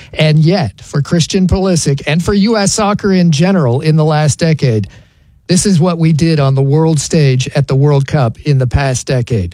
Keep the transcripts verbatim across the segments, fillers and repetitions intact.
And yet, for Christian Pulisic and for U S soccer in general in the last decade, this is what we did on the world stage at the World Cup in the past decade.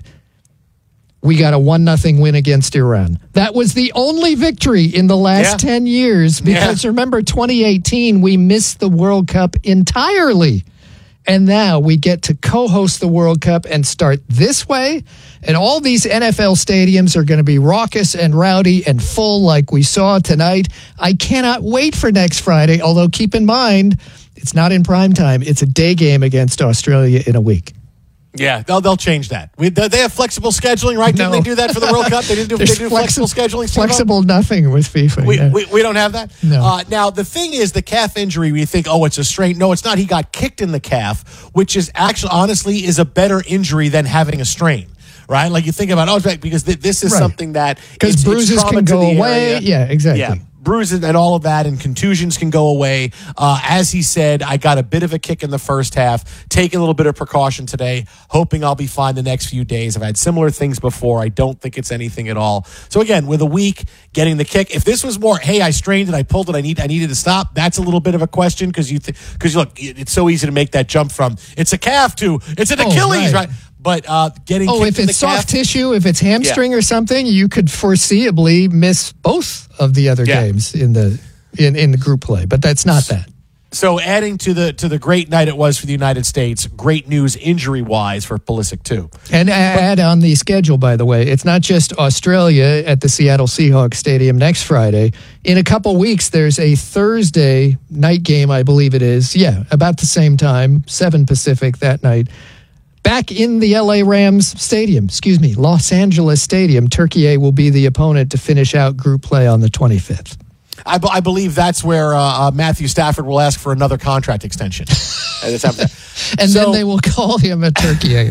We got a one nothing win against Iran. That was the only victory in the last yeah. ten years because yeah. remember, twenty eighteen, we missed the World Cup entirely. And now we get to co-host the World Cup and start this way. And all these N F L stadiums are going to be raucous and rowdy and full like we saw tonight. I cannot wait for next Friday, although keep in mind, it's not in prime time. It's a day game against Australia in a week. Yeah, they'll they'll change that. We, they have flexible scheduling, right? Didn't no. they do that for the World Cup? They didn't do, they do flexible scheduling. Flexible nothing with FIFA. We, yeah. we we don't have that? No. Uh, now, the thing is, the calf injury, we think, oh, it's a strain. No, it's not. He got kicked in the calf, which is actually, honestly, is a better injury than having a strain. Right? Like you think about, oh, because th- this is right. something that... Because bruises can go away. Area. Yeah, exactly. Yeah. Bruises and all of that and contusions can go away. Uh, as he said, I got a bit of a kick in the first half, taking a little bit of precaution today, hoping I'll be fine the next few days. I've had similar things before. I don't think it's anything at all. So again, with a week, getting the kick. If this was more, hey, I strained it, I pulled it, I need, I needed to stop, that's a little bit of a question because you, because th- look, it's so easy to make that jump from it's a calf to it's an Achilles, oh, right? right? But uh, getting oh, if it's soft calf, tissue, if it's hamstring yeah. or something, you could foreseeably miss both of the other yeah. games in the in, in the group play. But that's not that. So adding to the to the great night it was for the United States, great news injury wise for Pulisic too. And add on the schedule, by the way, it's not just Australia at the Seattle Seahawks Stadium next Friday. In a couple weeks, there's a Thursday night game, I believe it is. Yeah, about the same time, seven Pacific that night. Back in the L A Rams Stadium, excuse me, Los Angeles Stadium, Turkey will be the opponent to finish out group play on the twenty-fifth. I, b- I believe that's where uh, uh, Matthew Stafford will ask for another contract extension. and so, then they will call him a Turkey.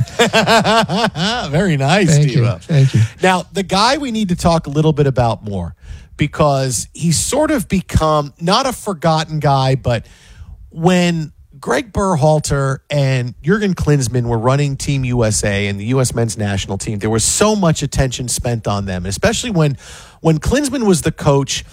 Very nice, Thank Steve. you. Thank you. Now, the guy we need to talk a little bit about more because he's sort of become not a forgotten guy, but when Greg Berhalter and Jurgen Klinsmann were running Team U S A and the U S men's national team, there was so much attention spent on them, especially when when Klinsmann was the coach.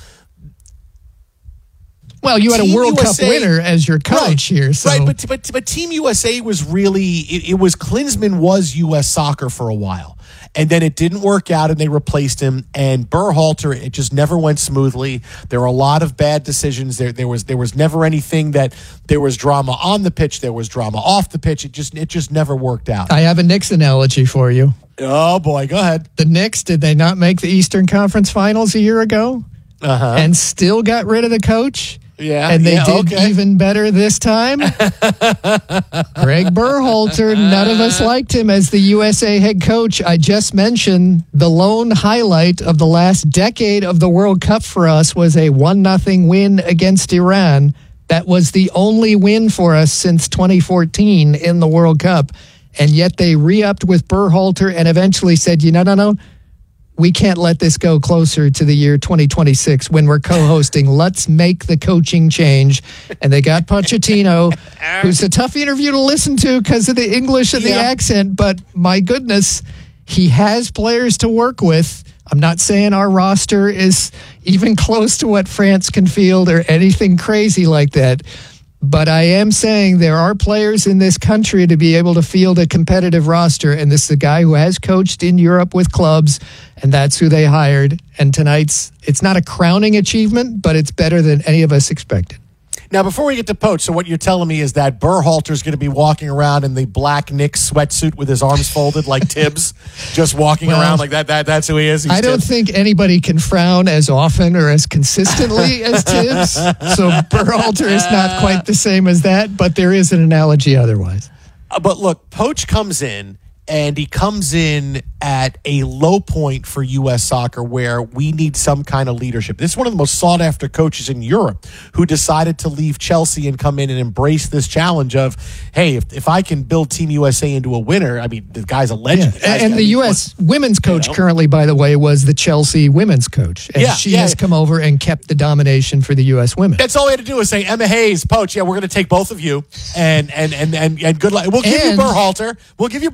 Well, you had Team a World U S A, Cup winner as your coach right, here. So. Right, but, but, but Team U S A was really, it, it was, Klinsmann was U S soccer for a while. And then it didn't work out and they replaced him. And Berhalter, it just never went smoothly. There were a lot of bad decisions. There there was there was never anything that there was drama on the pitch. There was drama off the pitch. It just it just never worked out. I have a Knicks analogy for you. Oh, boy. Go ahead. The Knicks, did they not make the Eastern Conference Finals a year ago? Uh-huh. And still got rid of the coach? Yeah. And they yeah, did okay. even better this time? Greg Berhalter, none of us liked him as the U S A head coach. I just mentioned the lone highlight of the last decade of the World Cup for us was a one nothing win against Iran. That was the only win for us since twenty fourteen in the World Cup. And yet they re-upped with Berhalter and eventually said, you know, no, no, we can't let this go closer to the year twenty twenty-six when we're co-hosting. Let's make the coaching change. And they got Pochettino, who's a tough interview to listen to because of the English and the yeah. accent. But my goodness, he has players to work with. I'm not saying our roster is even close to what France can field or anything crazy like that. But I am saying there are players in this country to be able to field a competitive roster, and this is a guy who has coached in Europe with clubs, and that's who they hired. And tonight's, it's not a crowning achievement, but it's better than any of us expected. Now, before we get to Poach, so what you're telling me is that Berhalter's going to be walking around in the black Knicks sweatsuit with his arms folded like Tibbs, just walking well, around like that. That That's who he is. He's I don't Tibbs. think anybody can frown as often or as consistently as Tibbs. So Berhalter is not quite the same as that, but there is an analogy otherwise. Uh, but look, Poach comes in, and he comes in at a low point for U S soccer where we need some kind of leadership. This is one of the most sought-after coaches in Europe who decided to leave Chelsea and come in and embrace this challenge of, hey, if, if I can build Team U S A into a winner, I mean, the guy's a legend. Yeah. The and the U S women's coach you know? currently, by the way, was the Chelsea women's coach. And yeah, she yeah. has come over and kept the domination for the U S women. That's all we had to do is say, Emma Hayes, Poach, yeah, we're going to take both of you, and and and and, and good luck. We'll give and, you Berhalter. We'll give you Berhalter. That's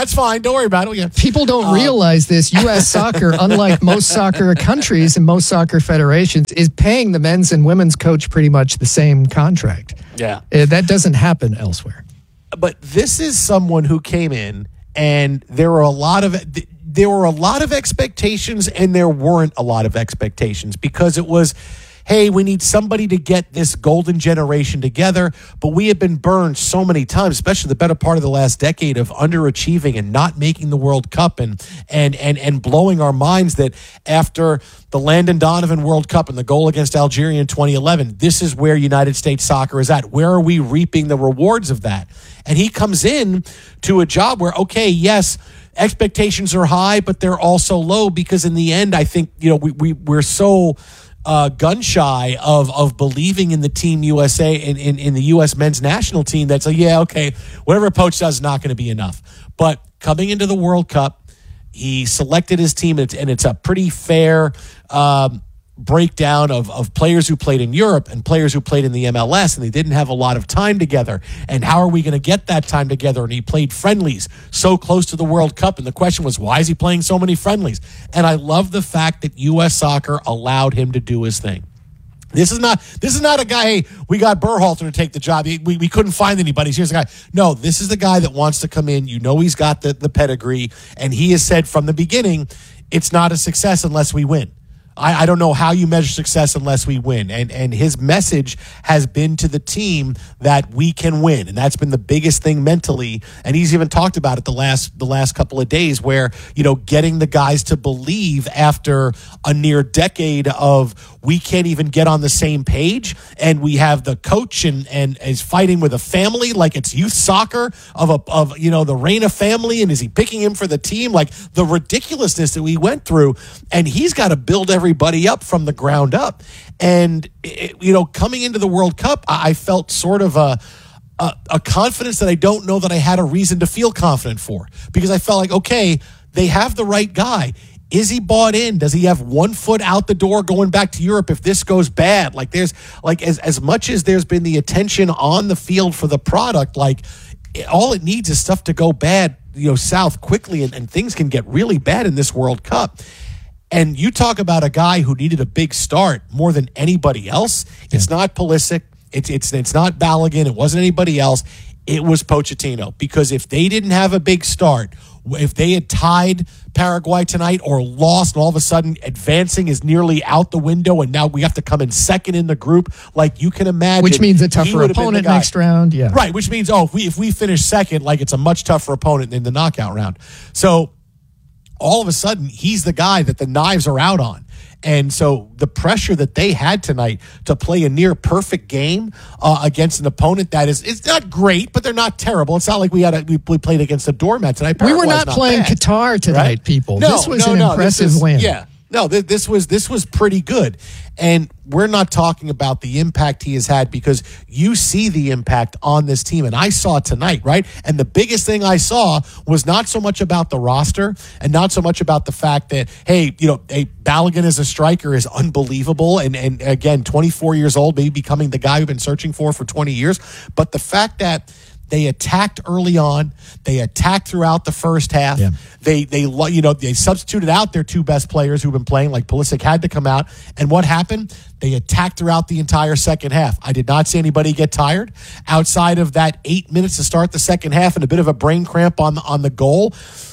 That's fine. Don't worry about it. Yeah. People don't uh, realize this. U S soccer, unlike most soccer countries and most soccer federations, is paying the men's and women's coach pretty much the same contract. Yeah. Uh, that doesn't happen elsewhere. But this is someone who came in, and there were a lot of there were a lot of expectations, and there weren't a lot of expectations, because it was, hey, we need somebody to get this golden generation together. But we have been burned so many times, especially the better part of the last decade, of underachieving and not making the World Cup and and and and blowing our minds that after the Landon Donovan World Cup and the goal against Algeria in twenty eleven, this is where United States soccer is at. Where are we reaping the rewards of that? And he comes in to a job where, okay, yes, expectations are high, but they're also low, because in the end, I think, you know, we, we we're so uh, gun shy of of believing in the Team U S A, in, in, in the U S men's national team, that's like, yeah, okay, whatever Poach does is not going to be enough. But coming into the World Cup, he selected his team, and it's, and it's a pretty fair um, breakdown of, of players who played in Europe and players who played in the M L S, and they didn't have a lot of time together. And how are we going to get that time together? And he played friendlies so close to the World Cup, and the question was, why is he playing so many friendlies? And I love the fact that U S Soccer allowed him to do his thing. This is not this is not a guy, hey, we got Berhalter to take the job. We, we couldn't find anybody. Here's the guy. No, this is the guy that wants to come in. You know he's got the, the pedigree, and he has said from the beginning, it's not a success unless we win. I, I don't know how you measure success unless we win. And and his message has been to the team that we can win. And that's been the biggest thing mentally. And he's even talked about it the last the last couple of days, where, you know, getting the guys to believe after a near decade of we can't even get on the same page, and we have the coach and, and is fighting with a family like it's youth soccer of a of you know the Reina family, and is he picking him for the team? Like the ridiculousness that we went through, and he's got to build everybody up from the ground up. And it, you know, coming into the World Cup, I felt sort of a, a a confidence that I don't know that I had a reason to feel confident for, because I felt like, okay, they have the right guy. Is he bought in? Does he have one foot out the door going back to Europe if this goes bad? Like there's like as as much as there's been the attention on the field for the product, like all it needs is stuff to go bad, you know, south quickly, and, and things can get really bad in this World Cup. And you talk about a guy who needed a big start more than anybody else. It's not Pulisic. It's it's it's not Balogun. It wasn't anybody else. It was Pochettino. Because if they didn't have a big start, if they had tied Paraguay tonight or lost, and all of a sudden advancing is nearly out the window, and now we have to come in second in the group, like you can imagine. Which means a tougher opponent next round. Yeah. Right, which means, oh, if we, if we finish second, like it's a much tougher opponent in the knockout round. So all of a sudden, he's the guy that the knives are out on. And so the pressure that they had tonight to play a near perfect game uh, against an opponent that is, it's not great, but they're not terrible. It's not like we had a, we played against a doormat tonight. We were not, not playing bad, Qatar tonight, right? people. No, this was no, an no, impressive is, win. Yeah. No, th- this was this was pretty good. And we're not talking about the impact he has had, because you see the impact on this team. And I saw it tonight, right? And the biggest thing I saw was not so much about the roster and not so much about the fact that, hey, you know, hey, Balogun as a striker is unbelievable. And, and again, twenty-four years old, maybe becoming the guy we've been searching for for twenty years. But the fact that they attacked early on. They attacked throughout the first half. Yeah. They, they, you know, they substituted out their two best players who've been playing. Like Pulisic had to come out. And what happened? They attacked throughout the entire second half. I did not see anybody get tired outside of that eight minutes to start the second half and a bit of a brain cramp on the, on the goal.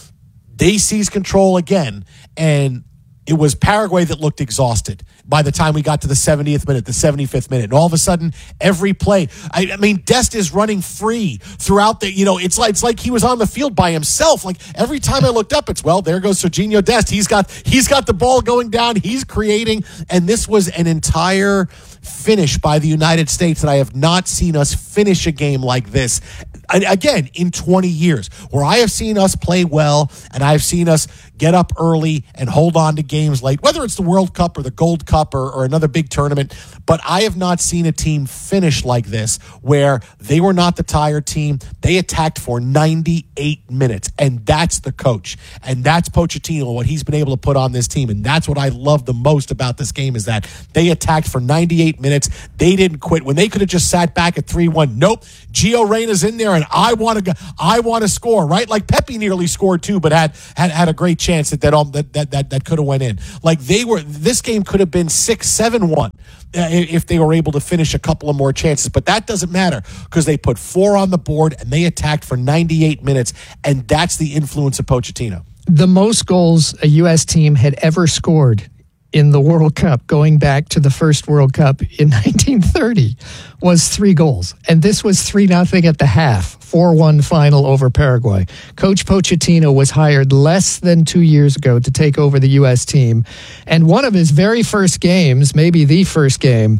They seized control again, and it was Paraguay that looked exhausted by the time we got to the seventieth minute, the seventy-fifth minute. And all of a sudden, every play, I, I mean, Dest is running free throughout the, you know, it's like, it's like he was on the field by himself. Like every time I looked up, it's, well, there goes Serginho Dest. He's got, he's got the ball going down. He's creating. And this was an entire finish by the United States that I have not seen us finish a game like this. Again, in twenty years, where I have seen us play well and I have seen us get up early and hold on to games late, whether it's the World Cup or the Gold Cup Cup or, or another big tournament, but I have not seen a team finish like this where they were not the tired team. They attacked for ninety-eight minutes, and that's the coach. And that's Pochettino, what he's been able to put on this team. And that's what I love the most about this game is that they attacked for ninety-eight minutes. They didn't quit. When they could have just sat back at three one, nope, Gio Reyna's in there, and I want to I want to score, right? Like Pepe nearly scored too, but had had, had a great chance that that that that, that, that could have went in. Like they were, this game could have been six seven one uh, if they were able to finish a couple of more chances, but that doesn't matter because they put four on the board and they attacked for ninety-eight minutes, and that's the influence of Pochettino. The most goals a U S team had ever scored in the World Cup, going back to the first World Cup in nineteen thirty, was three goals. And this was three nothing at the half, four one final over Paraguay. Coach Pochettino was hired less than two years ago to take over the U S team. And one of his very first games, maybe the first game,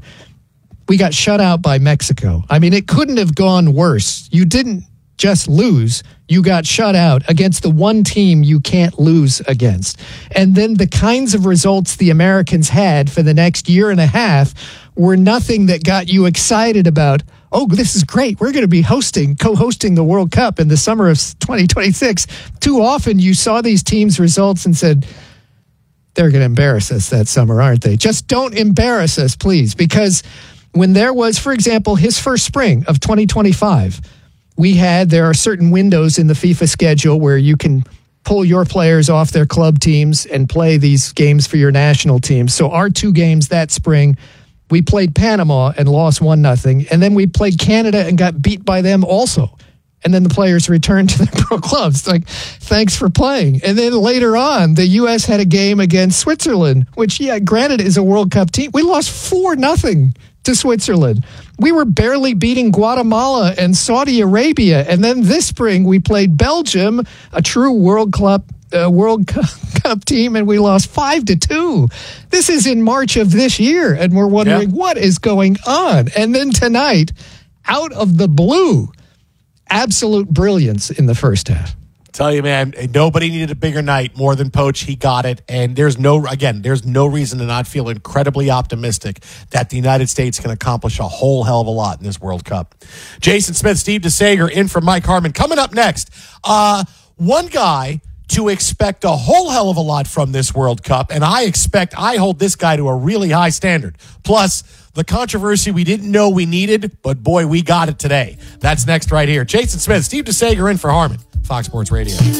we got shut out by Mexico. I mean, it couldn't have gone worse. You didn't just lose, you got shut out against the one team you can't lose against. And then the kinds of results the Americans had for the next year and a half were nothing that got you excited about, oh, this is great, we're going to be hosting, co-hosting the World Cup in the summer of twenty twenty-six. Too often you saw these teams' results and said, they're going to embarrass us that summer, aren't they? Just don't embarrass us, please. Because when there was, for example, his first spring of twenty twenty-five, we had, there are certain windows in the FIFA schedule where you can pull your players off their club teams and play these games for your national teams. So our two games that spring, we played Panama and lost one nothing, and then we played Canada and got beat by them also. And then the players returned to their pro clubs. Like, thanks for playing. And then later on, the U S had a game against Switzerland, which, yeah, granted is a World Cup team. We lost four nothing to Switzerland. We were barely beating Guatemala and Saudi Arabia. And then this spring, we played Belgium, a true World Cup uh, World Cup team, and we lost five to two. This is in March of this year, and we're wondering yeah. what is going on. And then tonight, out of the blue, absolute brilliance in the first half. Tell you, man, nobody needed a bigger night more than Poach. He got it. And there's no, again, there's no reason to not feel incredibly optimistic that the United States can accomplish a whole hell of a lot in this World Cup. Jason Smith, Steve DeSager in for Mike Harmon. Coming up next, uh, one guy to expect a whole hell of a lot from this World Cup. And I expect, I hold this guy to a really high standard. Plus, the controversy we didn't know we needed, but boy, we got it today. That's next right here. Jason Smith, Steve DeSager in for Harmon. Fox Sports Radio. And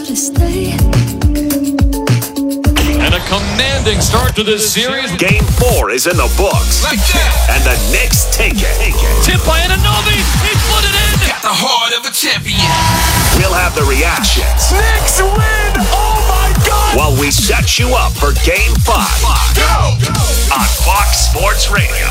a commanding start to this series. Game four is in the books. Like that. And the Knicks take it. Take it. Tip by Anunoby. He put it in. Got the heart of a champion. We'll have the reactions. Knicks win. Oh, my God. While we set you up for Game five. Go. Go. On Fox Sports Radio.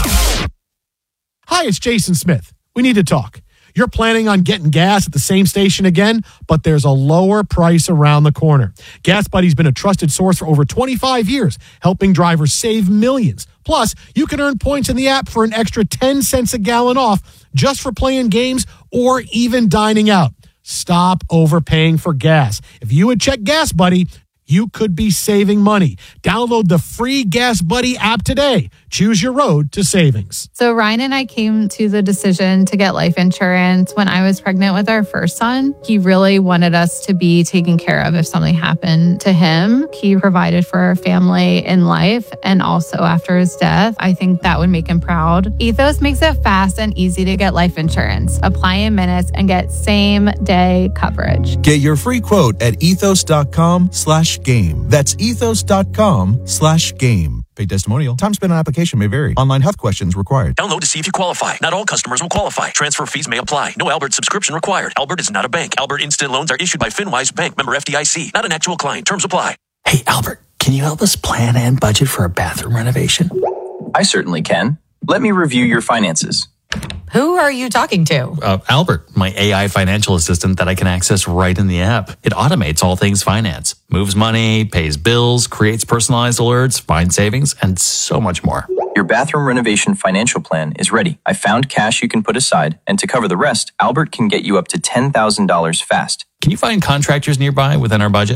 Hi, it's Jason Smith. We need to talk. You're planning on getting gas at the same station again, but there's a lower price around the corner. Gas Buddy's been a trusted source for over twenty-five years, helping drivers save millions. Plus, you can earn points in the app for an extra ten cents a gallon off just for playing games or even dining out. Stop overpaying for gas. If you would check Gas Buddy, you could be saving money. Download the free Gas Buddy app today. Choose your road to savings. So Ryan and I came to the decision to get life insurance when I was pregnant with our first son. He really wanted us to be taken care of if something happened to him. He provided for our family in life and also after his death. I think that would make him proud. Ethos makes it fast and easy to get life insurance. Apply in minutes and get same day coverage. Get your free quote at ethos.com slash game. That's ethos.com slash game. Paid testimonial. Time spent on application may vary. Online health questions required. Download to see if you qualify. Not all customers will qualify. Transfer fees may apply. No Albert subscription required. Albert is not a bank. Albert Instant Loans are issued by FinWise Bank, member F D I C. Not an actual client. Terms apply. Hey, Albert, can you help us plan and budget for a bathroom renovation? I certainly can. Let me review your finances. Who are you talking to? Uh, Albert, my A I financial assistant that I can access right in the app. It automates all things finance, moves money, pays bills, creates personalized alerts, finds savings, and so much more. Your bathroom renovation financial plan is ready. I found cash you can put aside, and to cover the rest, Albert can get you up to ten thousand dollars fast. Can you find contractors nearby within our budget?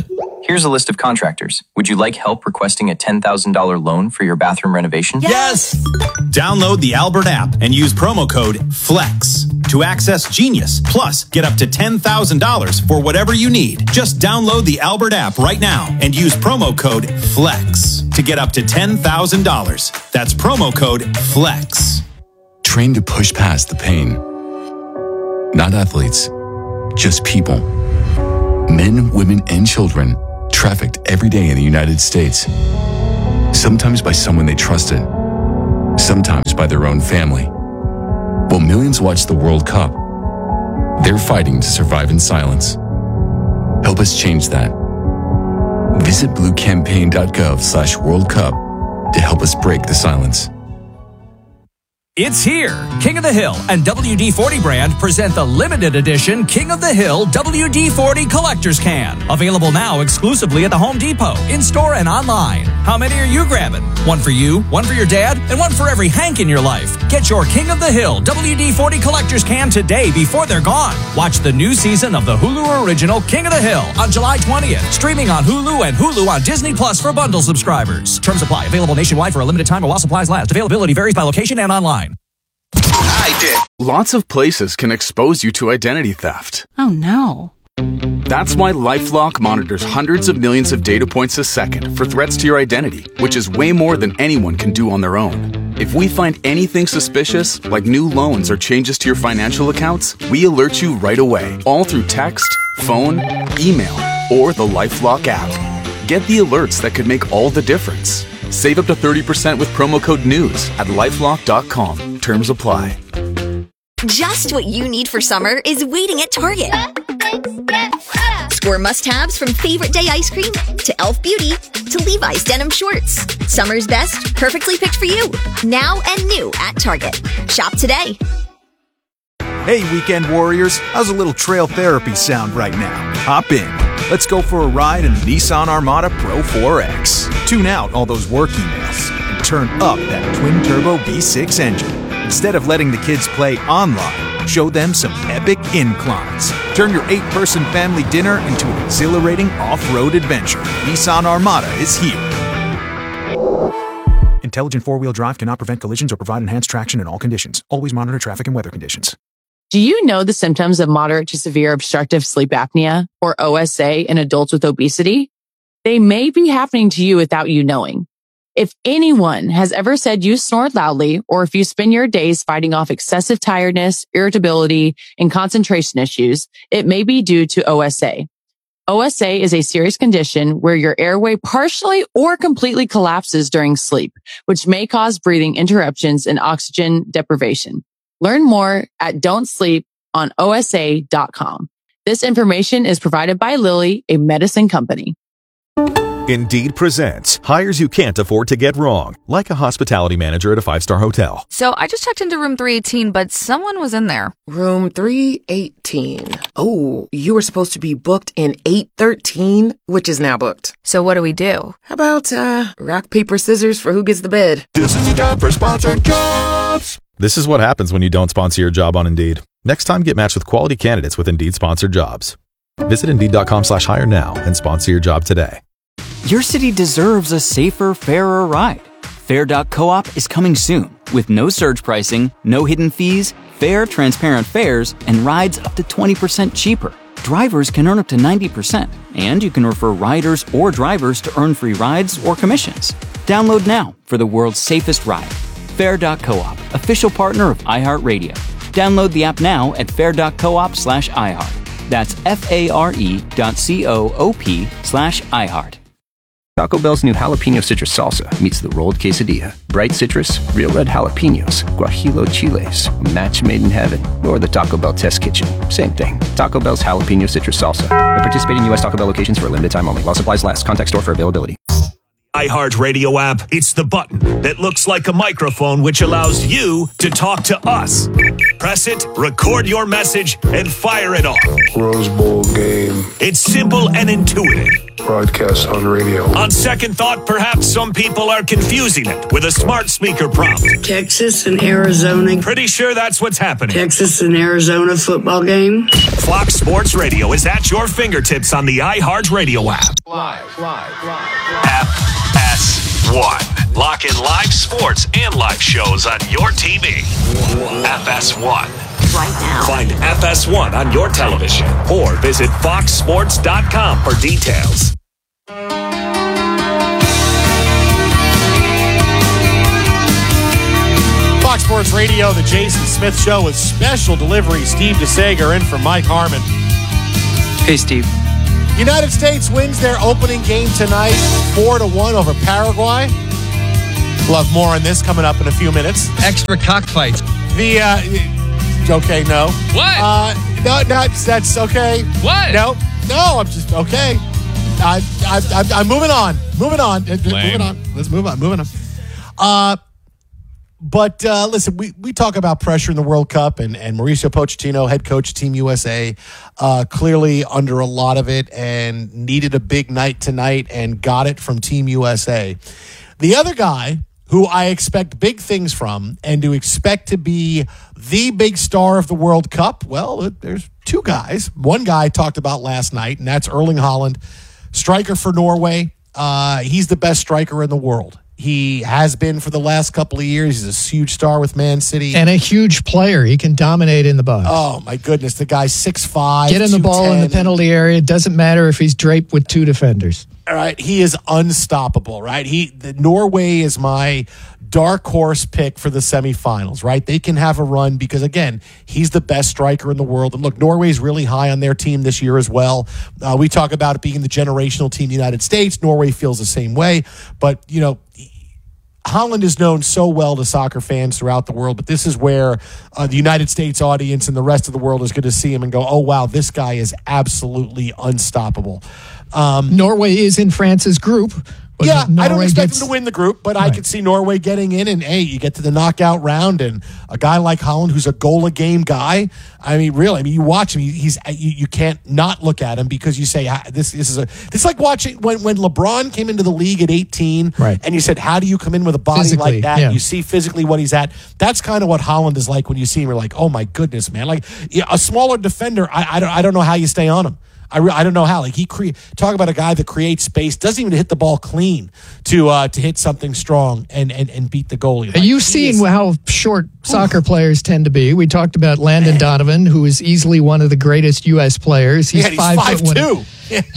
Here's a list of contractors. Would you like help requesting a ten thousand dollars loan for your bathroom renovation? Yes! Download the Albert app and use promo code FLEX to access Genius. Plus, get up to ten thousand dollars for whatever you need. Just download the Albert app right now and use promo code FLEX to get up to ten thousand dollars. That's promo code FLEX. Train to push past the pain. Not athletes, just people. Men, women, and children trafficked every day in the United States. Sometimes by someone they trusted, sometimes by their own family. While millions watch the World Cup, they're fighting to survive in silence. Help us change that. Visit bluecampaign.gov slash World Cup to help us break the silence. It's here. King of the Hill and W D forty brand present the limited edition King of the Hill W D forty Collector's Can. Available now exclusively at the Home Depot, in-store and online. How many are you grabbing? One for you, one for your dad, and one for every Hank in your life. Get your King of the Hill W D forty Collector's Can today before they're gone. Watch the new season of the Hulu original King of the Hill on July twentieth. Streaming on Hulu and Hulu on Disney Plus for bundle subscribers. Terms apply. Available nationwide for a limited time while supplies last. Availability varies by location and online. I did. Lots of places can expose you to identity theft. Oh no. That's why LifeLock monitors hundreds of millions of data points a second for threats to your identity, which is way more than anyone can do on their own. If we find anything suspicious, like new loans or changes to your financial accounts, we alert you right away, all through text, phone, email, or the LifeLock app. Get the alerts that could make all the difference. Save up to thirty percent with promo code NEWS at lifelock dot com. Terms apply. Just what you need for summer is waiting at Target. Score must-haves from Favorite Day ice cream to Elf Beauty to Levi's denim shorts. Summer's best, perfectly picked for you. Now and new at Target. Shop today. Hey, weekend warriors. How's a little trail therapy sound right now? Hop in. Let's go for a ride in the Nissan Armada Pro four X. Tune out all those work emails and turn up that twin-turbo V six engine. Instead of letting the kids play online, show them some epic inclines. Turn your eight-person family dinner into an exhilarating off-road adventure. Nissan Armada is here. Intelligent four-wheel drive cannot prevent collisions or provide enhanced traction in all conditions. Always monitor traffic and weather conditions. Do you know the symptoms of moderate to severe obstructive sleep apnea, or O S A, in adults with obesity? They may be happening to you without you knowing. If anyone has ever said you snore loudly, or if you spend your days fighting off excessive tiredness, irritability, and concentration issues, it may be due to O S A. O S A is a serious condition where your airway partially or completely collapses during sleep, which may cause breathing interruptions and oxygen deprivation. Learn more at don't sleep on O S A dot com. This information is provided by Lilly, a medicine company. Indeed presents hires you can't afford to get wrong, like a hospitality manager at a five-star hotel. So I just checked into room three eighteen, but someone was in there. Room three eighteen. Oh, you were supposed to be booked in eight thirteen, which is now booked. So what do we do? How about, uh, rock, paper, scissors for who gets the bid? This is a job for sponsored jobs. This is what happens when you don't sponsor your job on Indeed. Next time, get matched with quality candidates with Indeed sponsored jobs. Visit Indeed.com slash hire now and sponsor your job today. Your city deserves a safer, fairer ride. Fair dot coop is coming soon with no surge pricing, no hidden fees, fair, transparent fares, and rides up to twenty percent cheaper. Drivers can earn up to ninety percent, and you can refer riders or drivers to earn free rides or commissions. Download now for the world's safest ride. Fair dot coop, official partner of iHeartRadio. Download the app now at fair dot coop slash iHeart. That's F-A-R-E dot C-O-O-P slash iHeart. Taco Bell's new jalapeno citrus salsa meets the rolled quesadilla. Bright citrus, real red jalapenos, guajillo chiles, a match made in heaven, or the Taco Bell test kitchen. Same thing. Taco Bell's jalapeno citrus salsa. At participating U S Taco Bell locations for a limited time only. While supplies last. Contact store for availability. iHeartRadio app, it's the button that looks like a microphone which allows you to talk to us. Press it, record your message, and fire it off. Rose Bowl game. It's simple and intuitive. Broadcast on radio. On second thought, perhaps some people are confusing it with a smart speaker prompt. Texas and Arizona. Pretty sure that's what's happening. Texas and Arizona football game. Fox Sports Radio is at your fingertips on the iHeartRadio app. Live, live, live. F S one. Lock in live sports and live shows on your T V. F S one. Right now. Find F S one on your television or visit fox sports dot com for details. Fox Sports Radio, the Jason Smith Show with special delivery. Steve DeSager in for Mike Harmon. Hey, Steve. United States wins their opening game tonight, four to one over Paraguay. We'll have more on this coming up in a few minutes. Extra cockfights. The uh, okay, no. What? Uh, no, no, that's okay. What? No, no, I'm just okay. I, I, I, I'm moving on. Moving on. Lame. Moving on. Let's move on. Moving on. Uh, but uh, listen, we, we talk about pressure in the World Cup, and, and Mauricio Pochettino, head coach of Team U S A, uh, clearly under a lot of it and needed a big night tonight and got it from Team U S A. The other guy who I expect big things from and to expect to be the big star of the World Cup, well, there's two guys. One guy I talked about last night, and that's Erling Haaland, striker for Norway. Uh, he's the best striker in the world. He has been for the last couple of years. He's a huge star with Man City. And a huge player. He can dominate in the box. Oh, my goodness. The guy's six five. Get in the ball in the penalty area. It doesn't matter if he's draped with two defenders. All right. He is unstoppable, right? He the, Norway is my dark horse pick for the semifinals, right? They can have a run because, again, he's the best striker in the world. And look, Norway's really high on their team this year as well. Uh, we talk about it being the generational team of the United States. Norway feels the same way. But, you know, Haaland is known so well to soccer fans throughout the world, but this is where uh, the United States audience and the rest of the world is going to see him and go, oh, wow, this guy is absolutely unstoppable. Um, Norway is in France's group. Yeah, Norway I don't expect gets, them to win the group, but right. I could see Norway getting in, and hey, you get to the knockout round, and a guy like Haaland, who's a goal-a-game guy, I mean, really, I mean, you watch him, he's you, you can't not look at him because you say, this, this is a, it's like watching, when, when LeBron came into the league at eighteen, right. and you said, how do you come in with a body Physically, like that? Yeah. You see physically what he's at. That's kind of what Haaland is like when you see him, you're like, oh my goodness, man. Like, yeah, a smaller defender, I, I, don't, I don't know how you stay on him. I, re- I don't know how. Like he cre- talk about a guy that creates space, doesn't even hit the ball clean to uh, to hit something strong and and, and beat the goalie. Like, You've seen is- how short soccer players tend to be. We talked about Landon Man. Donovan, who is easily one of the greatest U S players. He's, yeah, he's five, five foot two. One.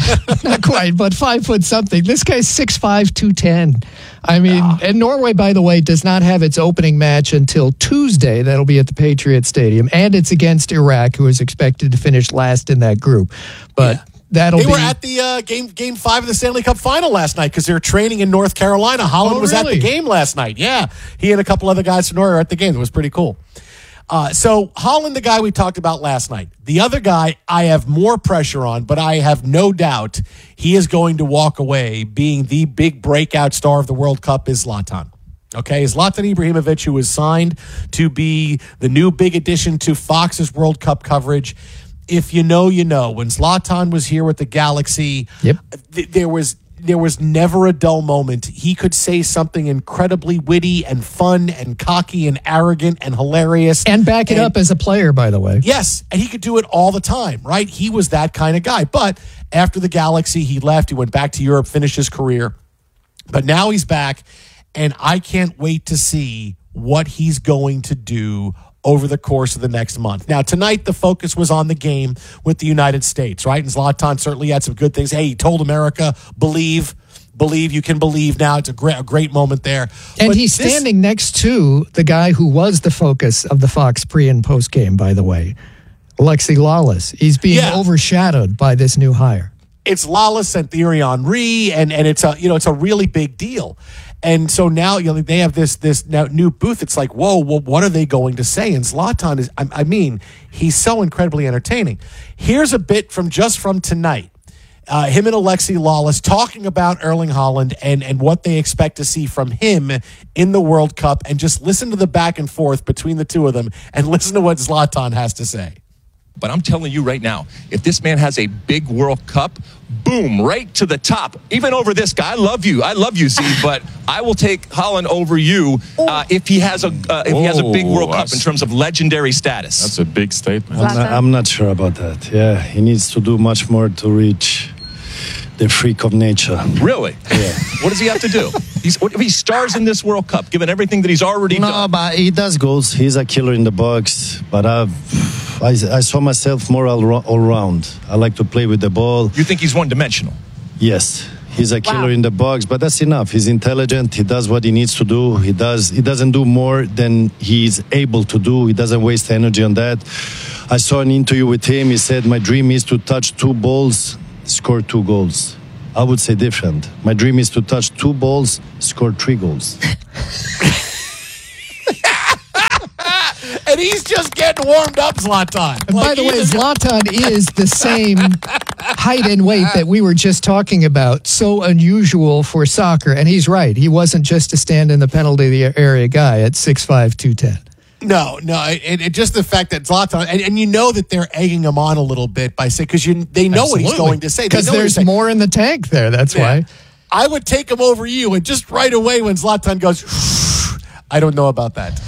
Not quite, but five foot something. This guy's six five, two ten. I mean, oh. And Norway, by the way, does not have its opening match until Tuesday. That'll be at the Patriot Stadium, and it's against Iraq, who is expected to finish last in that group. But yeah. That'll they be... were at the uh, game game five of the Stanley Cup final last night because they were training in North Carolina. Haaland oh, was really? at the game last night. Yeah, he and a couple other guys from Norway were at the game. It was pretty cool. Uh, so Haaland, the guy we talked about last night. The other guy I have more pressure on, but I have no doubt he is going to walk away being the big breakout star of the World Cup is Zlatan. Okay, Zlatan Ibrahimovic, who was signed to be the new big addition to Fox's World Cup coverage. If you know, you know. When Zlatan was here with the Galaxy, yep. th- there was there was never a dull moment. He could say something incredibly witty and fun and cocky and arrogant and hilarious. And back it and, up as a player, by the way. Yes, and he could do it all the time, right? He was that kind of guy. But after the Galaxy, he left. He went back to Europe, finished his career. But now he's back, and I can't wait to see what he's going to do over the course of the next month. Now, tonight, the focus was on the game with the United States, right? And Zlatan certainly had some good things. Hey, he told America, believe, believe, you can believe now. It's a great, a great moment there. And but he's this, standing next to the guy who was the focus of the Fox pre- and post-game, by the way, Alexi Lalas. He's being yeah. overshadowed by this new hire. It's Lalas and Thierry Henry, and, and it's a you know it's a really big deal. And so now you know they have this this now new booth. It's like, whoa, well, what are they going to say? And Zlatan is, I, I mean, he's so incredibly entertaining. Here's a bit from just from tonight. uh, him and Alexi Lawless talking about Erling Haaland and, and what they expect to see from him in the World Cup, and just listen to the back and forth between the two of them and listen to what Zlatan has to say. But I'm telling you right now, if this man has a big World Cup, boom, right to the top, even over this guy. I love you. I love you, Z, but I will take Haaland over you uh, if he has a uh, if he has a big World Cup in terms of legendary status. That's a big statement. I'm not, I'm not sure about that. Yeah, he needs to do much more to reach the freak of nature. Really? Yeah. What does he have to do? He's, what, if he stars in this World Cup, given everything that he's already no, done. No, but he does goals. He's a killer in the box. But I've, I, I saw myself more all, all round. I like to play with the ball. You think he's one-dimensional? Yes. He's a killer Wow. in the box, but that's enough. He's intelligent. He does what he needs to do. He does. He doesn't do more than he's able to do. He doesn't waste energy on that. I saw an interview with him. He said, "My dream is to touch two balls, score two goals." I would say different. My dream is to touch two balls, score three goals. And he's just getting warmed up, Zlatan. And by the way, Zlatan is the same height and weight that we were just talking about. So unusual for soccer. And he's right. He wasn't just a stand in the penalty area guy at six five, two ten. No, no, and, and just the fact that Zlatan, and, and you know that they're egging him on a little bit by saying, because you they know what he's going to say. Because there's more in the tank there. That's Yeah. why. I would take him over you, and just right away when Zlatan goes, I don't know about that.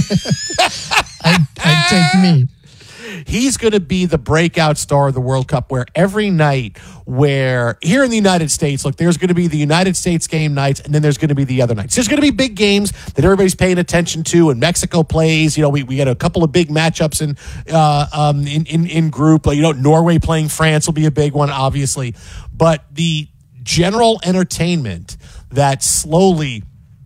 I, I take me. He's going to be the breakout star of the World Cup, where every night, where here in the United States, look, there's going to be the United States game nights, and then there's going to be the other nights. There's going to be big games that everybody's paying attention to, and Mexico plays. You know, we, we got a couple of big matchups in uh, um, in, in in group. Like, you know, Norway playing France will be a big one, obviously. But the general entertainment that slowly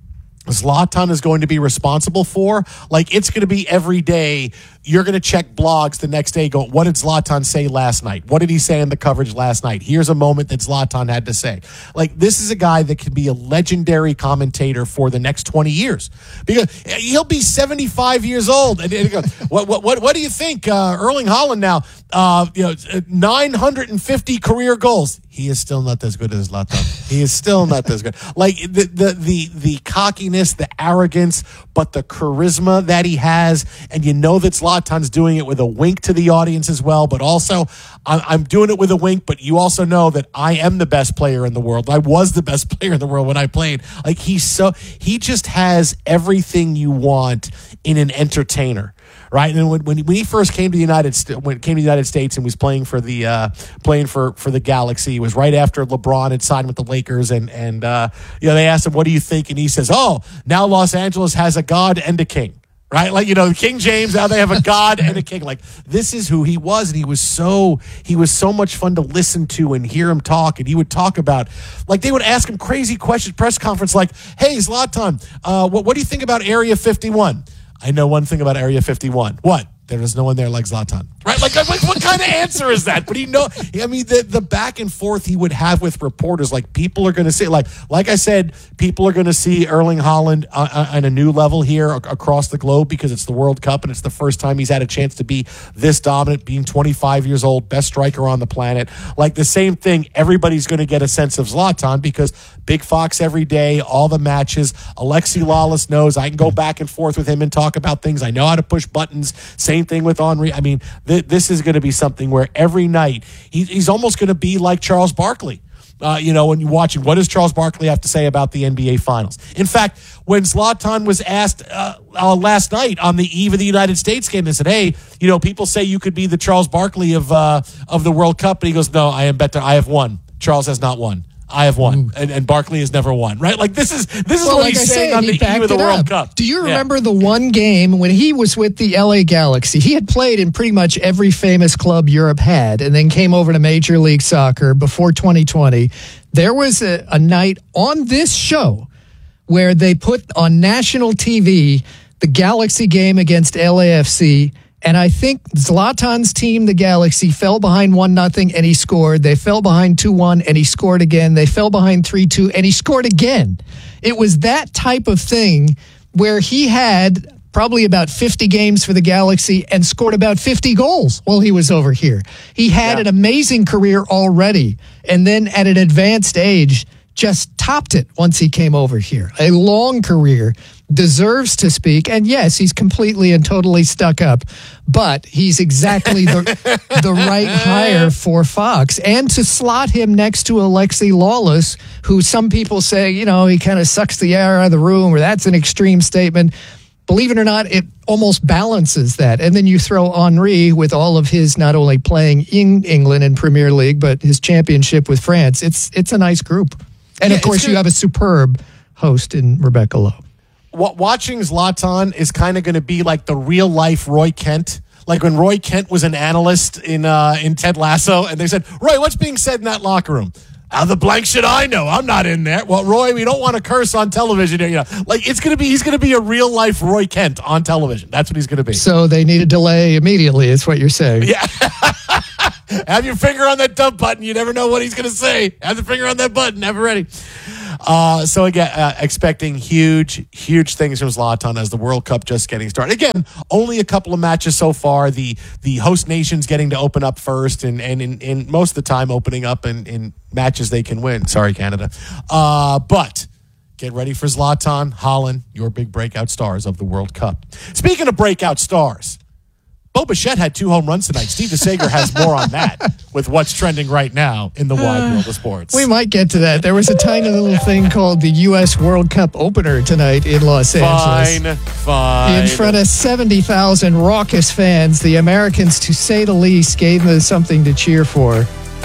Zlatan is going to be responsible for, like, it's going to be every day. You're going to check blogs the next day, go, what did Zlatan say last night? What did he say in the coverage last night? Here's a moment that Zlatan had to say. Like, this is a guy that could be a legendary commentator for the next twenty years, because he'll be seventy-five years old. And, and he goes, what, what, what, what do you think? Uh, Erling Haaland now, uh, you know, nine hundred fifty career goals. He is still not as good as Zlatan. He is still not as good. Like, the, the, the, the cockiness, the arrogance, but the charisma that he has. And you know that Zlatan's doing it with a wink to the audience as well. But also, I'm, I'm doing it with a wink, but you also know that I am the best player in the world. I was the best player in the world when I played. Like, he's so, he just has everything you want in an entertainer. Right, and when when he first came to the United St- when came to the United States and was playing for the uh, playing for, for the Galaxy, it was right after LeBron had signed with the Lakers, and and uh, you know, they asked him, "What do you think?" And he says, "Oh, now Los Angeles has a god and a king." Right, like, you know, King James, now they have a god and a king. Like, this is who he was, and he was so he was so much fun to listen to and hear him talk. And he would talk about, like, they would ask him crazy questions, press conference, like, "Hey, Zlatan, uh, what what do you think about Area fifty-one?" I know one thing about Area fifty-one. What? There is no one there like Zlatan. Right? Like, like what kind of answer is that? But he know, I mean, the, the back and forth he would have with reporters, like, people are going to see, like, like I said, people are going to see Erling Haaland on, on a new level here across the globe, because it's the World Cup and it's the first time he's had a chance to be this dominant, being twenty-five years old, best striker on the planet. Like, the same thing, everybody's going to get a sense of Zlatan, because Big Fox every day, all the matches. Alexi Lawless knows I can go back and forth with him and talk about things. I know how to push buttons. Same thing with Henry. I mean, th- this is going to be something where every night he, he's almost going to be like Charles Barkley. Uh, you know, when you're watching, what does Charles Barkley have to say about the N B A Finals? In fact, when Zlatan was asked uh, uh, last night on the eve of the United States game, they said, "Hey, you know, people say you could be the Charles Barkley of uh, of the World Cup," and he goes, "No, I am better. I have won. Charles has not won. I have won, and, and Barkley has never won." Right? Like, this is this is Well, what like he's I saying said, on he the eve backed of the it World up. Cup. Do you Yeah. remember the one game when he was with the L A Galaxy? He had played in pretty much every famous club Europe had, and then came over to Major League Soccer before twenty twenty. There was a, a night on this show where they put on national T V the Galaxy game against L A F C. And I think Zlatan's team, the Galaxy, fell behind one nothing and he scored. They fell behind two one and he scored again. They fell behind three two and he scored again. It was that type of thing where he had probably about fifty games for the Galaxy, and scored about fifty goals while he was over here. He had yeah. an amazing career already, and then at an advanced age, just topped it once he came over here. A long career, deserves to speak, and yes, he's completely and totally stuck up, but he's exactly the the right hire for Fox. And to slot him next to Alexi Lawless, who some people say, you know, he kind of sucks the air out of the room, or that's an extreme statement. Believe it or not, it almost balances that. And then you throw Henry with all of his not only playing in England in Premier League, but his championship with France. It's it's a nice group. And, yeah, of course, you have a superb host in Rebecca Lowe. Watching Zlatan is kind of going to be like the real-life Roy Kent. Like when Roy Kent was an analyst in uh, in Ted Lasso, and they said, Roy, what's being said in that locker room? How the blank should I know? I'm not in there. Well, Roy, we don't want to curse on television. You know, like it's gonna be, he's gonna be a real life Roy Kent on television. That's what he's gonna be. So they need a delay immediately. Is what you're saying? Yeah. Have your finger on that dump button. You never know what he's gonna say. Have the finger on that button. Have it ready. Uh, so again, uh, expecting huge, huge things from Zlatan as the World Cup just getting started. Again, only a couple of matches so far. The the host nations getting to open up first, and and in, in most of the time opening up in, in matches they can win. Sorry, Canada. Uh, but get ready for Zlatan, Haaland, your big breakout stars of the World Cup. Speaking of breakout stars, Bo Bichette had two home runs tonight. Steve DeSager has more on that with what's trending right now in the wide world of sports. We might get to that. There was a tiny little thing called the U S World Cup opener tonight in Los Angeles. Fine, fine. In front of seventy thousand raucous fans, the Americans, to say the least, gave them something to cheer for.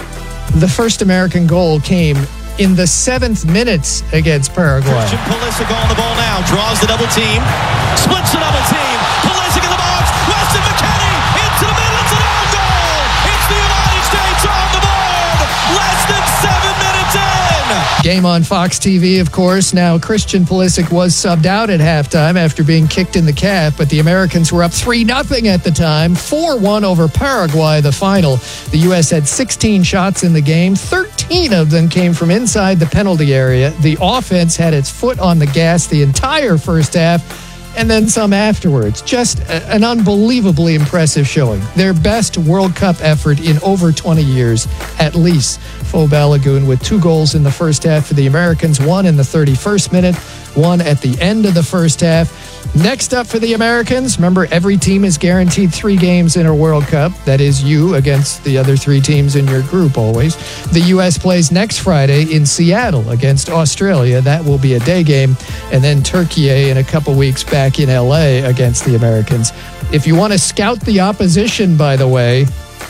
The first American goal came in the seventh minutes against Paraguay. Christian Pulisic on the ball now, draws the double team, splits the double team. Pulisic in the box, Weston McKennie into the middle, it's an own goal. It's the United States on the board, less than seven minutes in. Game on Fox T V, of course. Now, Christian Pulisic was subbed out at halftime after being kicked in the calf, but the Americans were up three nothing at the time, four one over Paraguay, the final. The U S had sixteen shots in the game. thirteen of them came from inside the penalty area. The offense had its foot on the gas the entire first half, and then some afterwards. Just a, an unbelievably impressive showing. Their best World Cup effort in over twenty years, at least. Fo Balogun with two goals in the first half for the Americans, one in the thirty-first minute, one at the end of the first half. Next up for the Americans, remember, every team is guaranteed three games in a World Cup. That is you against the other three teams in your group always. The U S plays next Friday in Seattle against Australia. That will be a day game. And then Turkey in a couple weeks back in L A against the Americans. If you want to scout the opposition, by the way,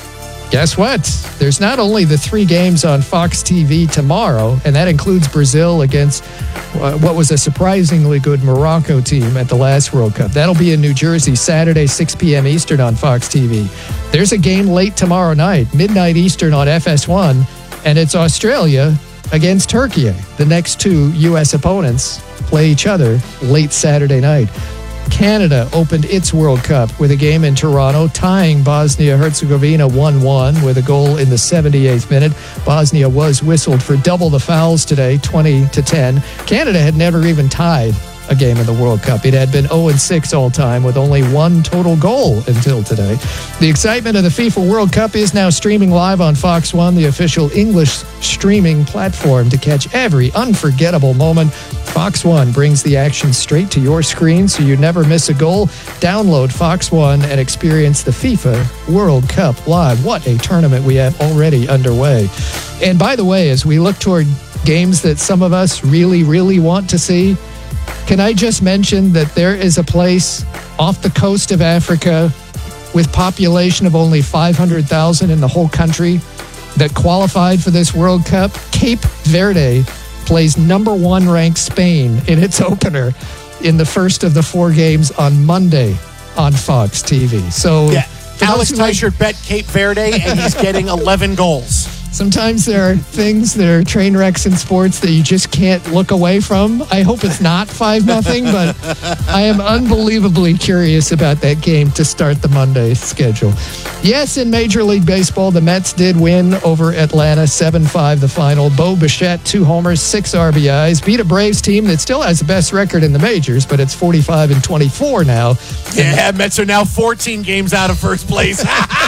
guess what? There's not only the three games on Fox T V tomorrow, and that includes Brazil against uh, what was a surprisingly good Morocco team at the last World Cup. That'll be in New Jersey, Saturday, six p.m. Eastern on Fox T V. There's a game late tomorrow night, midnight Eastern on F S one, and it's Australia against Turkey. The next two U S opponents play each other late Saturday night. Canada opened its World Cup with a game in Toronto, tying Bosnia-Herzegovina one one with a goal in the seventy-eighth minute. Bosnia was whistled for double the fouls today, twenty to ten. Canada had never even tied a game in the World Cup. It had been oh and six all time with only one total goal until today. The excitement of the FIFA World Cup is now streaming live on Fox One, the official English streaming platform to catch every unforgettable moment. Fox One brings the action straight to your screen so you never miss a goal. Download Fox One and experience the FIFA World Cup live. What a tournament we have already underway. And by the way, as we look toward games that some of us really, really want to see, can I just mention that there is a place off the coast of Africa with population of only five hundred thousand in the whole country that qualified for this World Cup? Cape Verde plays number one ranked Spain in its opener in the first of the four games on Monday on Fox T V. So yeah, Alex Teichert bet Cape Verde, and he's getting eleven goals. Sometimes there are things that are train wrecks in sports that you just can't look away from. I hope it's not five nothing, but I am unbelievably curious about that game to start the Monday schedule. Yes, in Major League Baseball, the Mets did win over Atlanta seven five the final. Bo Bichette, two homers, six R B Is. Beat a Braves team that still has the best record in the majors, but it's forty-five and twenty-four now. Yeah, Mets are now fourteen games out of first place.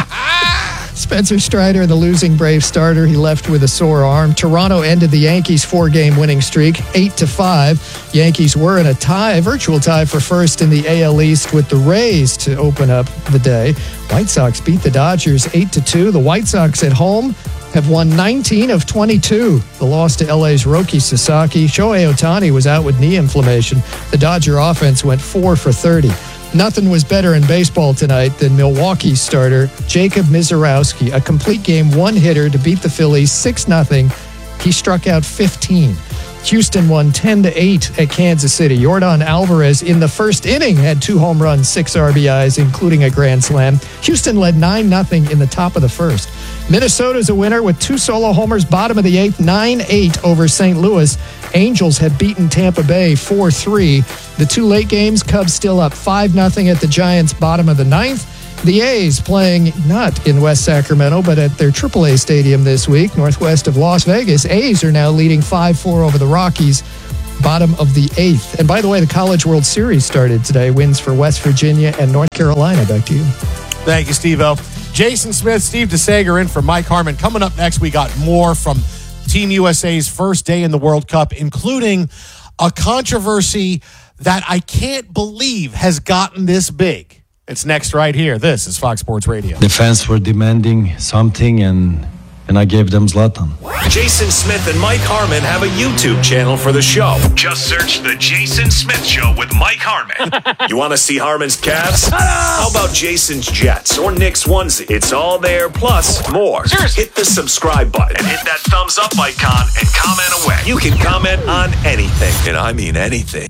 Spencer Strider, the losing Brave starter, he left with a sore arm. Toronto ended the Yankees' four-game winning streak, eight to five. Yankees were in a tie, a virtual tie for first in the A L East with the Rays to open up the day. White Sox beat the Dodgers eight to two. The White Sox at home have won nineteen of twenty-two. The loss to L A's Roki Sasaki. Shohei Ohtani was out with knee inflammation. The Dodger offense went four for thirty. Nothing was better in baseball tonight than Milwaukee's starter, Jacob Misiorowski, a complete game one-hitter to beat the Phillies six nothing. He struck out fifteen. Houston won ten to eight at Kansas City. Yordan Alvarez in the first inning had two home runs, six R B Is, including a grand slam. Houston led nine nothing in the top of the first. Minnesota's a winner with two solo homers, bottom of the eighth, nine eight over Saint Louis. Angels have beaten Tampa Bay four three. The two late games, Cubs still up five nothing at the Giants, bottom of the ninth. The A's playing not in West Sacramento, but at their triple A stadium this week, northwest of Las Vegas. A's are now leading five four over the Rockies, bottom of the eighth. And by the way, the College World Series started today. Wins for West Virginia and North Carolina. Back to you. Thank you, Steve-O. Jason Smith, Steve DeSager in for Mike Harmon. Coming up next, we got more from Team U S A's first day in the World Cup, including a controversy that I can't believe has gotten this big. It's next right here. This is Fox Sports Radio. The fans were demanding something, and and I gave them Zlatan. Jason Smith and Mike Harmon have a YouTube channel for the show. Just search The Jason Smith Show with Mike Harmon. You want to see Harmon's Cavs? How about Jason's Jets or Knicks onesie? It's all there, plus more. Hit the subscribe button and hit that thumbs up icon and comment away. You can comment on anything, and I mean anything.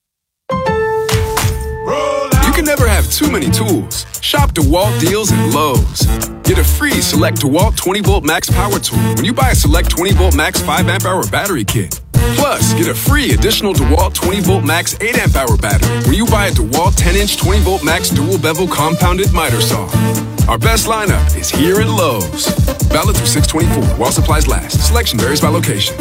You can never have too many tools. Shop DeWalt deals at Lowe's. Get a free Select DeWalt twenty volt Max Power Tool when you buy a Select twenty volt Max five amp hour battery kit. Plus, get a free additional DeWalt twenty volt Max eight amp hour battery when you buy a DeWalt ten inch twenty volt Max dual bevel compounded miter saw. Our best lineup is here at Lowe's. Valid through six twenty-four while supplies last. Selection varies by location.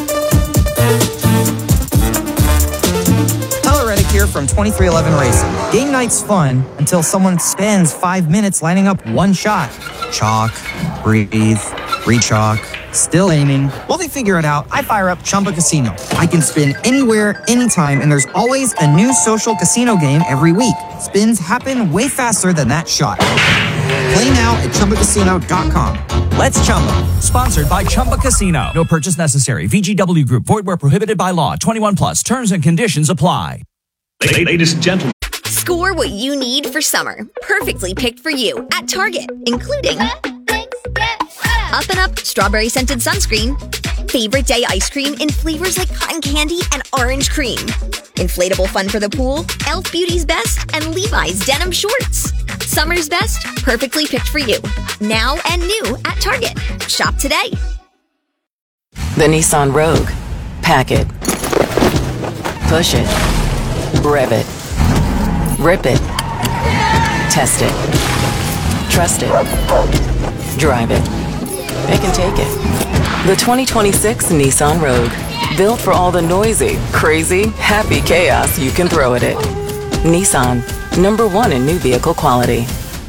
Here from twenty-three eleven Racing. Game night's fun until someone spends five minutes lining up one shot. Chalk, breathe, re-chalk, still aiming. While they figure it out, I fire up Chumba Casino. I can spin anywhere, anytime, and there's always a new social casino game every week. Spins happen way faster than that shot. Play now at Chumba Casino dot com. Let's Chumba. Sponsored by Chumba Casino. No purchase necessary. V G W Group. Void where prohibited by law. twenty-one plus. Terms and conditions apply. Ladies and gentlemen. Score what you need for summer. Perfectly picked for you at Target, including Up and Up strawberry scented sunscreen, favorite day ice cream in flavors like cotton candy and orange cream, inflatable fun for the pool, e l f Beauty's Best, and Levi's denim shorts. Summer's best, perfectly picked for you. Now and new at Target. Shop today. The Nissan Rogue. Pack it. Push it. Rev it. Rip it. Test it. Trust it. Drive it. Pick and take it. The twenty twenty-six Nissan Rogue. Built for all the noisy, crazy, happy chaos you can throw at it. Nissan. Number one in new vehicle quality.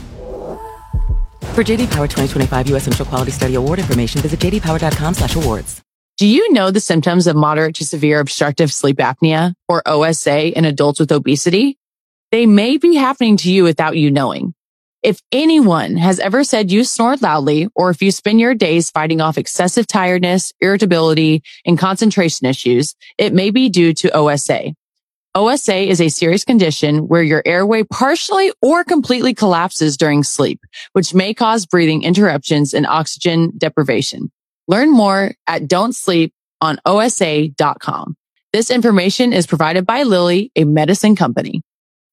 For J D Power twenty twenty-five U S Central Quality Study Award information, visit j d power dot com slash awards. Do you know the symptoms of moderate to severe obstructive sleep apnea, or O S A, in adults with obesity? They may be happening to you without you knowing. If anyone has ever said you snore loudly, or if you spend your days fighting off excessive tiredness, irritability, and concentration issues, it may be due to O S A. O S A is a serious condition where your airway partially or completely collapses during sleep, which may cause breathing interruptions and oxygen deprivation. Learn more at don't sleep on O S A dot com. This information is provided by Lilly, a medicine company.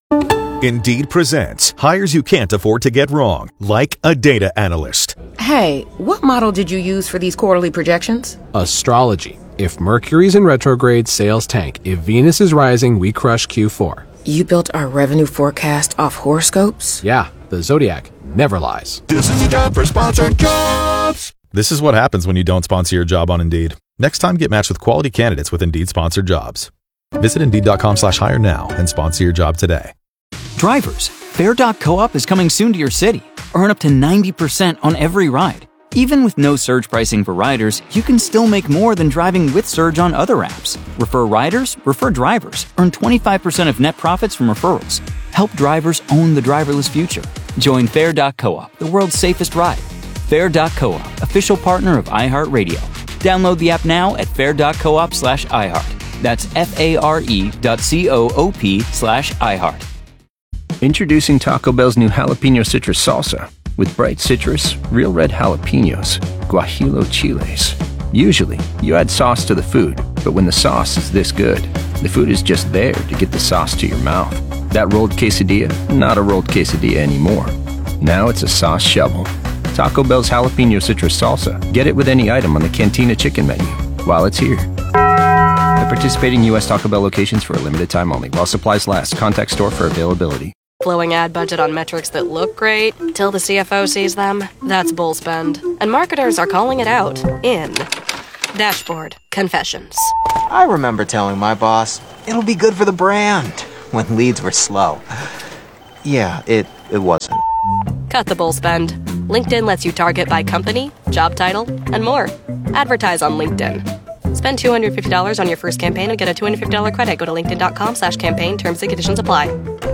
Indeed presents hires you can't afford to get wrong, like a data analyst. Hey, what model did you use for these quarterly projections? Astrology. If Mercury's in retrograde, sales tank. If Venus is rising, we crush Q four. You built our revenue forecast off horoscopes? Yeah, the Zodiac never lies. This is a job for sponsored jobs. This is what happens when you don't sponsor your job on Indeed. Next time, get matched with quality candidates with Indeed sponsored jobs. Visit Indeed.com slash hire now and sponsor your job today. Drivers, Fair dot co-op is coming soon to your city. Earn up to ninety percent on every ride. Even with no surge pricing for riders, you can still make more than driving with Surge on other apps. Refer riders, refer drivers. Earn twenty-five percent of net profits from referrals. Help drivers own the driverless future. Join Fair dot co-op, the world's safest ride. Fair dot co-op, official partner of iHeartRadio. Download the app now at fair dot coop slash iHeart. That's F-A-R-E dot C-O-O-P slash iHeart. Introducing Taco Bell's new jalapeno citrus salsa with bright citrus, real red jalapenos, guajillo chiles. Usually, you add sauce to the food, but when the sauce is this good, the food is just there to get the sauce to your mouth. That rolled quesadilla, not a rolled quesadilla anymore. Now it's a sauce shovel. Taco Bell's jalapeno citrus salsa. Get it with any item on the Cantina chicken menu while it's here. At participating U S Taco Bell locations for a limited time only. While supplies last. Contact store for availability. Flowing ad budget on metrics that look great till the C F O sees them. That's bull spend. And marketers are calling it out in Dashboard Confessions. I remember telling my boss, it'll be good for the brand, when leads were slow. Yeah, it, it wasn't. Cut the bull spend. LinkedIn lets you target by company, job title, and more. Advertise on LinkedIn. Spend two hundred fifty dollars on your first campaign and get a two hundred fifty dollars credit. Go to linkedin.com slash campaign. Terms and conditions apply.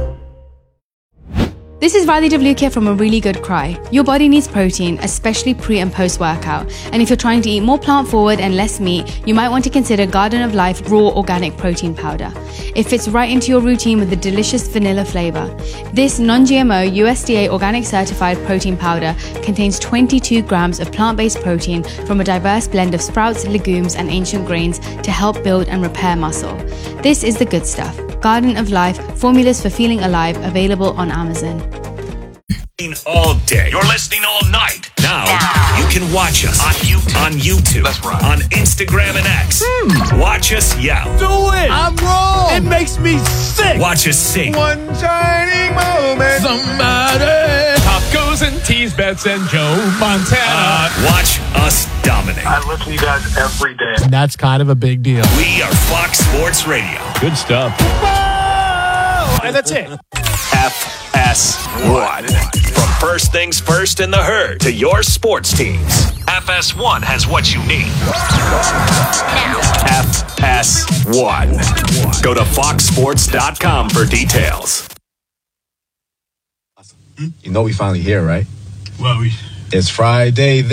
This is Riley DeVluke from A Really Good Cry. Your body needs protein, especially pre and post workout. And if you're trying to eat more plant forward and less meat, you might want to consider Garden of Life Raw Organic Protein Powder. It fits right into your routine with a delicious vanilla flavor. This non-G M O U S D A organic certified protein powder contains twenty-two grams of plant-based protein from a diverse blend of sprouts, legumes, and ancient grains to help build and repair muscle. This is the good stuff. Garden of Life, formulas for feeling alive, available on Amazon. All day. You're listening all night. Now, now. You can watch us on YouTube, on, YouTube, That's right. on Instagram and X. Hmm. Watch us yell. Do it. I'm wrong. It makes me sick. Watch us sing. One shining moment. Somebody. Tacos and teas, Bets and Joe Montana. Uh, watch us dominate. I listen to you guys every day. And that's kind of a big deal. We are Fox Sports Radio. Good stuff. Whoa! And that's it. F S one. From First Things First in the Herd to your sports teams, F S one has what you need. F S one. Go to fox sports dot com for details. You know we finally here, right? Well, we... It's Friday.